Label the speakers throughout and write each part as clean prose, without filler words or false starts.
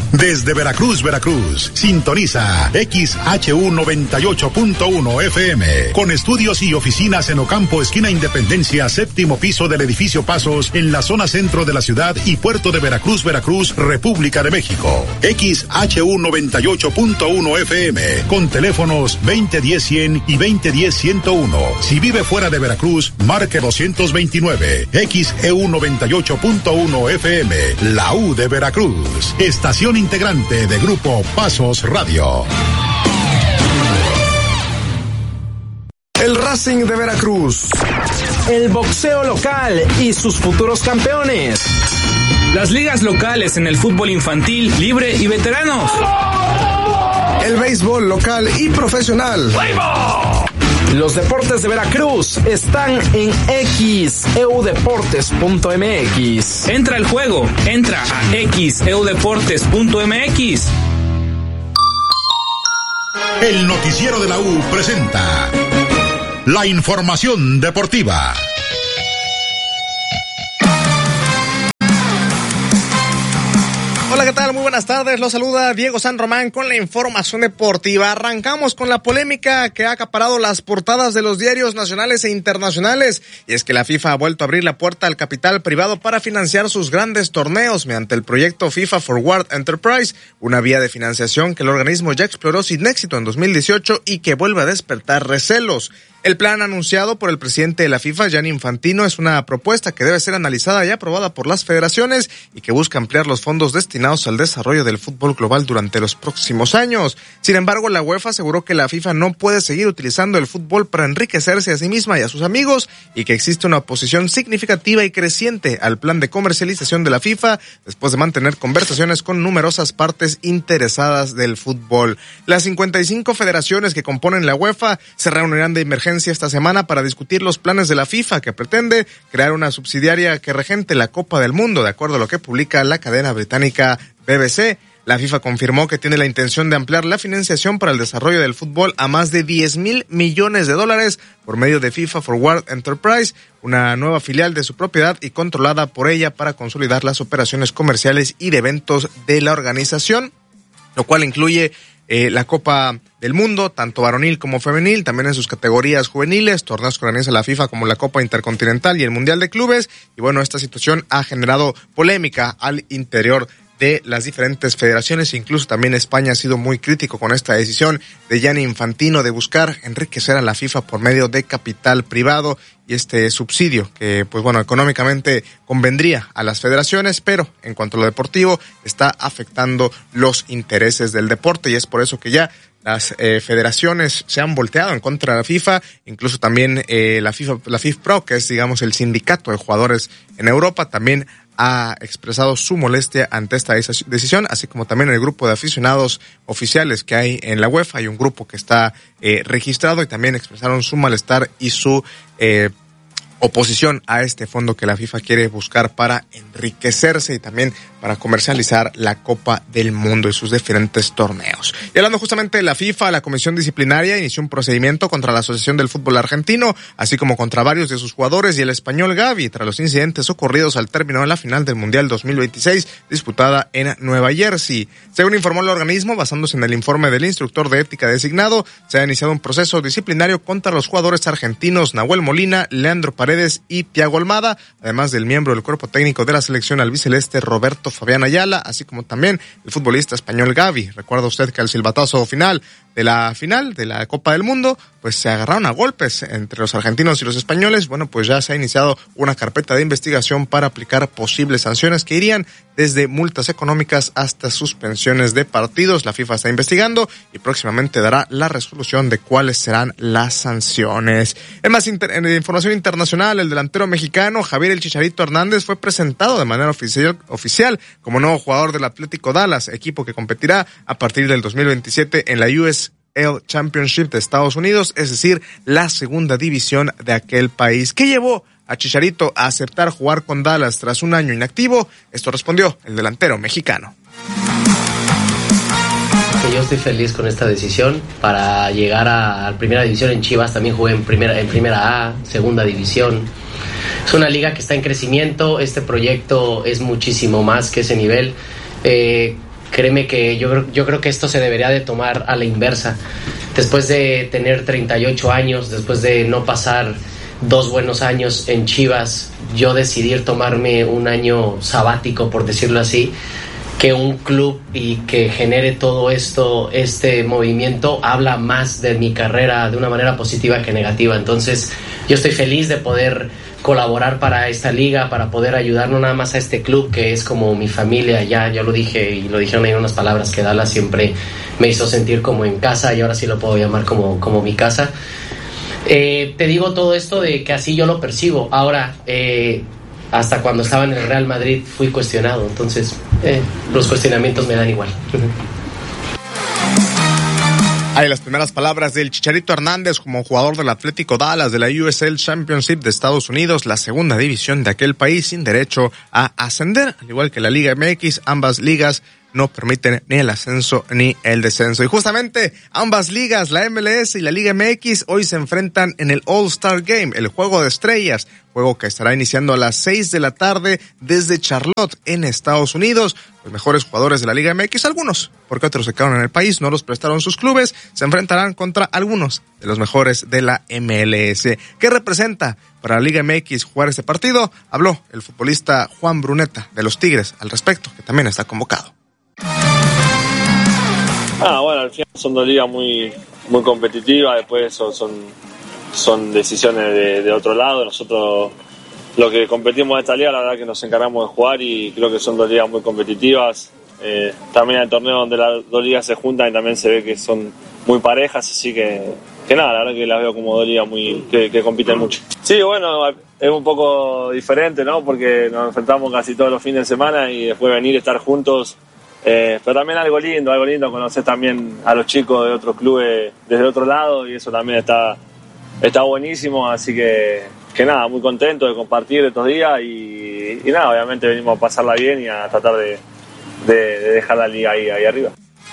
Speaker 1: Desde Veracruz, Veracruz, sintoniza XHU 98.1 FM, con estudios y oficinas en Ocampo, esquina Independencia, séptimo piso del edificio Pasos, en la zona centro de la ciudad y puerto de Veracruz, Veracruz, República de México. XHU 98.1 FM, con teléfonos 2010-100 y 2010-101. Si vive fuera de Veracruz, marque 229. XEU 98.1 FM, la U de Veracruz, estación integrante de Grupo Pasos Radio.
Speaker 2: El Racing de Veracruz.
Speaker 3: El boxeo local y sus futuros campeones.
Speaker 4: Las ligas locales en el fútbol infantil, libre y veteranos.
Speaker 2: El béisbol local y profesional.
Speaker 3: Los deportes de Veracruz están en xeudeportes.mx.
Speaker 4: Entra al juego, entra a xeudeportes.mx.
Speaker 1: El noticiero de la U presenta la información deportiva.
Speaker 5: Hola, ¿qué tal? Muy buenas tardes. Los saluda Diego San Román con la información deportiva. Arrancamos con la polémica que ha acaparado las portadas de los diarios nacionales e internacionales. Y es que la FIFA ha vuelto a abrir la puerta al capital privado para financiar sus grandes torneos mediante el proyecto FIFA Forward Enterprise, una vía de financiación que el organismo ya exploró sin éxito en 2018 y que vuelve a despertar recelos. El plan anunciado por el presidente de la FIFA, Gianni Infantino, es una propuesta que debe ser analizada y aprobada por las federaciones y que busca ampliar los fondos destinados al desarrollo del fútbol global durante los próximos años. Sin embargo, la UEFA aseguró que la FIFA no puede seguir utilizando el fútbol para enriquecerse a sí misma y a sus amigos y que existe una oposición significativa y creciente al plan de comercialización de la FIFA después de mantener conversaciones con numerosas partes interesadas del fútbol. Las 55 federaciones que componen la UEFA se reunirán de emergencia esta semana para discutir los planes de la FIFA, que pretende crear una subsidiaria que regente la Copa del Mundo, de acuerdo a lo que publica la cadena británica BBC. La FIFA confirmó que tiene la intención de ampliar la financiación para el desarrollo del fútbol a más de $10,000 millones por medio de FIFA Forward Enterprise, una nueva filial de su propiedad y controlada por ella para consolidar las operaciones comerciales y de eventos de la organización, lo cual incluye la Copa del Mundo, tanto varonil como femenil, también en sus categorías juveniles, torneos que organiza la FIFA como la Copa Intercontinental y el Mundial de Clubes. Y bueno, esta situación ha generado polémica al interior de las diferentes federaciones, incluso también España ha sido muy crítico con esta decisión de Gianni Infantino de buscar enriquecer a la FIFA por medio de capital privado y este subsidio que, pues bueno, económicamente convendría a las federaciones, pero en cuanto a lo deportivo está afectando los intereses del deporte y es por eso que ya las federaciones se han volteado en contra de la FIFA, incluso también la FIFPro, que es, digamos, el sindicato de jugadores en Europa, también ha expresado su molestia ante esta decisión, así como también el grupo de aficionados oficiales que hay en la UEFA. Hay un grupo que está registrado y también expresaron su malestar y su oposición a este fondo que la FIFA quiere buscar para enriquecerse y también para comercializar la Copa del Mundo y sus diferentes torneos. Y hablando justamente de la FIFA, la Comisión Disciplinaria inició un procedimiento contra la Asociación del Fútbol Argentino, así como contra varios de sus jugadores y el español Gavi, tras los incidentes ocurridos al término de la final del Mundial 2026, disputada en Nueva Jersey. Según informó el organismo, basándose en el informe del instructor de ética designado, se ha iniciado un proceso disciplinario contra los jugadores argentinos Nahuel Molina, Leandro Paredes y Thiago Almada, además del miembro del cuerpo técnico de la selección albiceleste Roberto Fabián Ayala, así como también el futbolista español Gavi. Recuerda usted que al silbatazo final de la Copa del Mundo, pues se agarraron a golpes entre los argentinos y los españoles. Bueno, pues ya se ha iniciado una carpeta de investigación para aplicar posibles sanciones que irían desde multas económicas hasta suspensiones de partidos. La FIFA está investigando y próximamente dará la resolución de cuáles serán las sanciones. En más información internacional, el delantero mexicano Javier El Chicharito Hernández fue presentado de manera oficial como nuevo jugador del Atlético Dallas, equipo que competirá a partir del 2027 en la USL Championship de Estados Unidos, es decir, la segunda división de aquel país. ¿Qué llevó a Chicharito a aceptar jugar con Dallas tras un año inactivo? Esto respondió el delantero mexicano.
Speaker 6: Yo estoy feliz con esta decisión para llegar a primera división. En Chivas también jugué en primera A, segunda división. Es una liga que está en crecimiento. Este proyecto es muchísimo más que ese nivel. créeme que yo creo que esto se debería de tomar a la inversa. Después de tener 38 años, después de no pasar 2 buenos años en Chivas, yo decidir tomarme un año sabático, por decirlo así, que un club y que genere todo esto, este movimiento, habla más de mi carrera de una manera positiva que negativa. Entonces, yo estoy feliz de poder colaborar para esta liga, para poder ayudar no nada más a este club que es como mi familia. Ya yo lo dije y lo dijeron ahí en unas palabras que Dallas siempre me hizo sentir como en casa, y ahora sí lo puedo llamar como mi casa. Te digo todo esto de que así yo lo percibo. Ahora, hasta cuando estaba en el Real Madrid fui cuestionado, entonces los cuestionamientos me dan igual.
Speaker 5: Hay las primeras palabras del Chicharito Hernández como jugador del Atlético Dallas de la USL Championship de Estados Unidos, la segunda división de aquel país, sin derecho a ascender, al igual que la Liga MX. Ambas ligas no permiten ni el ascenso ni el descenso. Y justamente ambas ligas, la MLS y la Liga MX, hoy se enfrentan en el All-Star Game, el Juego de Estrellas, juego que estará iniciando a las 6 de la tarde desde Charlotte, en Estados Unidos. Los mejores jugadores de la Liga MX, algunos, porque otros se quedaron en el país, no los prestaron sus clubes, se enfrentarán contra algunos de los mejores de la MLS. ¿Qué representa para la Liga MX jugar este partido? Habló el futbolista Juan Bruneta de los Tigres al respecto, que también está convocado.
Speaker 7: Bueno, al final son 2 ligas muy competitivas, después son decisiones de otro lado. Nosotros lo que competimos en esta liga, la verdad que nos encargamos de jugar, y creo que son 2 ligas muy competitivas. También hay torneos donde las 2 ligas se juntan y también se ve que son muy parejas, así que nada, la verdad que las veo como 2 ligas que compiten mucho. Sí, bueno, es un poco diferente, ¿no? Porque nos enfrentamos casi todos los fines de semana y después venir y estar juntos. Pero también algo lindo, conocer también a los chicos de otros clubes desde otro lado, y eso también está buenísimo, así que nada, muy contento de compartir estos días y nada, obviamente venimos a pasarla bien y a tratar de dejar la liga ahí arriba.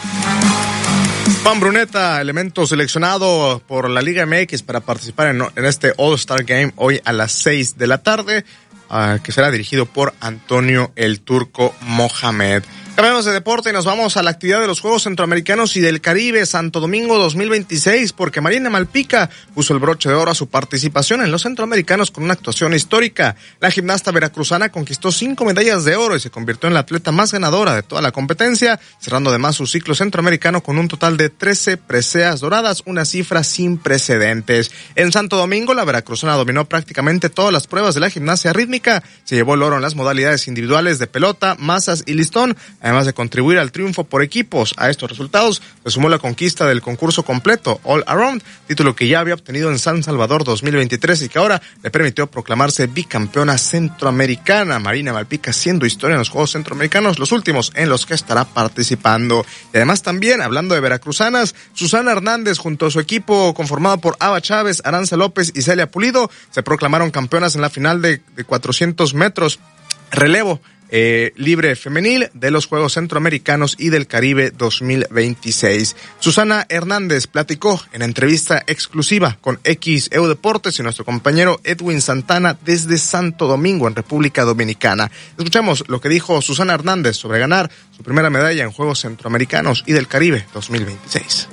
Speaker 5: Juan Bruneta, elemento seleccionado por la Liga MX para participar en este All-Star Game hoy a las 6 de la tarde, que será dirigido por Antonio el Turco Mohamed. Cambiamos de deporte y nos vamos a la actividad de los Juegos Centroamericanos y del Caribe Santo Domingo 2026, porque Marina Malpica puso el broche de oro a su participación en los Centroamericanos con una actuación histórica. La gimnasta veracruzana conquistó 5 medallas de oro y se convirtió en la atleta más ganadora de toda la competencia, cerrando además su ciclo centroamericano con un total de 13 preseas doradas, una cifra sin precedentes. En Santo Domingo, la veracruzana dominó prácticamente todas las pruebas de la gimnasia rítmica, se llevó el oro en las modalidades individuales de pelota, masas y listón, además de contribuir al triunfo por equipos. A estos resultados se sumó la conquista del concurso completo All Around, título que ya había obtenido en San Salvador 2023 y que ahora le permitió proclamarse bicampeona centroamericana. Marina Malpica haciendo historia en los Juegos Centroamericanos, los últimos en los que estará participando. Y además también, hablando de veracruzanas, Susana Hernández junto a su equipo conformado por Ava Chávez, Aranza López y Celia Pulido se proclamaron campeonas en la final de 400 metros relevo libre femenil de los Juegos Centroamericanos y del Caribe 2026. Susana Hernández platicó en entrevista exclusiva con XEU Deportes y nuestro compañero Edwin Santana desde Santo Domingo, en República Dominicana. Escuchamos lo que dijo Susana Hernández sobre ganar su primera medalla en Juegos Centroamericanos y del Caribe 2026.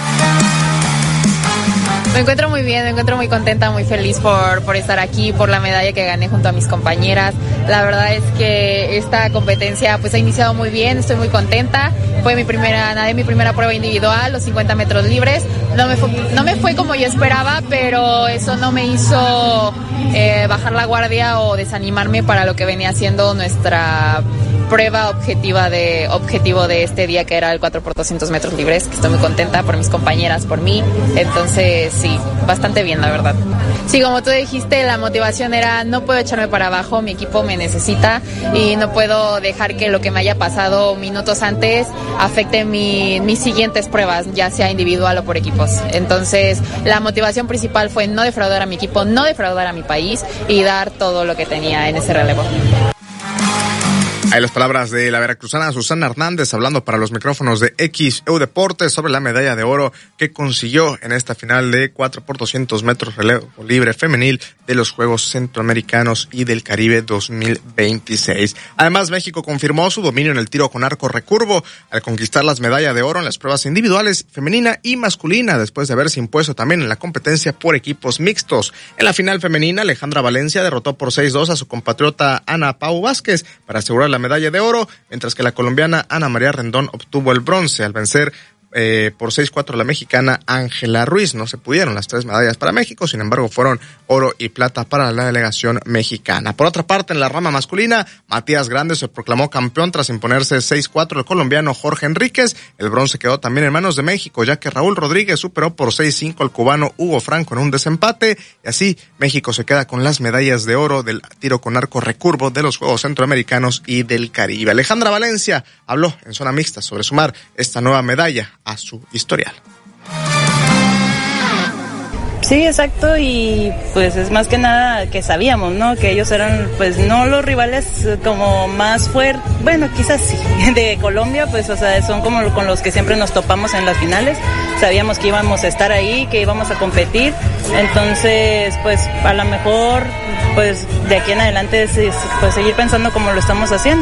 Speaker 8: Me encuentro muy bien, me encuentro muy contenta, muy feliz por estar aquí, por la medalla que gané junto a mis compañeras. La verdad es que esta competencia pues ha iniciado muy bien, estoy muy contenta. Nadé mi primera prueba individual, los 50 metros libres. No me fue como yo esperaba, pero eso no me hizo bajar la guardia o desanimarme para lo que venía siendo nuestra prueba objetivo de este día, que era el 4x200 metros libres, que estoy muy contenta por mis compañeras, por mí. Entonces sí, bastante bien, la verdad. Sí, como tú dijiste, la motivación era: no puedo echarme para abajo, mi equipo me necesita y no puedo dejar que lo que me haya pasado minutos antes afecte mis siguientes pruebas, ya sea individual o por equipos. Entonces la motivación principal fue no defraudar a mi equipo, no defraudar a mi país y dar todo lo que tenía en ese relevo.
Speaker 5: Hay las palabras de la veracruzana Susana Hernández hablando para los micrófonos de XEU Deportes sobre la medalla de oro que consiguió en esta final de 4x200 metros relevo libre femenil de los Juegos Centroamericanos y del Caribe 2026. Además, México confirmó su dominio en el tiro con arco recurvo al conquistar las medallas de oro en las pruebas individuales femenina y masculina, después de haberse impuesto también en la competencia por equipos mixtos. En la final femenina, Alejandra Valencia derrotó por 6-2 a su compatriota Ana Pau Vázquez para asegurar la medalla de oro, mientras que la colombiana Ana María Rendón obtuvo el bronce al vencer por 6-4 la mexicana Ángela Ruiz. No se pudieron las 3 medallas para México, sin embargo fueron oro y plata para la delegación mexicana. Por otra parte, en la rama masculina, Matías Grande se proclamó campeón tras imponerse 6-4 el colombiano Jorge Enríquez. El bronce quedó también en manos de México, ya que Raúl Rodríguez superó por 6-5 al cubano Hugo Franco en un desempate, y así México se queda con las medallas de oro del tiro con arco recurvo de los Juegos Centroamericanos y del Caribe. Alejandra Valencia habló en zona mixta sobre sumar esta nueva medalla a su historial.
Speaker 9: Sí, exacto, y pues es más que nada que sabíamos, ¿no? Que ellos eran, pues no los rivales como más fuertes, bueno, quizás sí, de Colombia, pues o sea, son como con los que siempre nos topamos en las finales. Sabíamos que íbamos a estar ahí, que íbamos a competir, entonces pues a lo mejor pues de aquí en adelante pues seguir pensando como lo estamos haciendo.